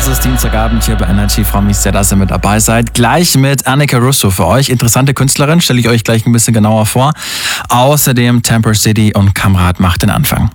Es ist Dienstagabend hier bei Energy. Ich freue mich sehr, dass ihr mit dabei seid. Gleich mit Annika Russo für euch. Interessante Künstlerin, stelle ich euch gleich ein bisschen genauer vor. Außerdem Temper City und Kamrat macht den Anfang.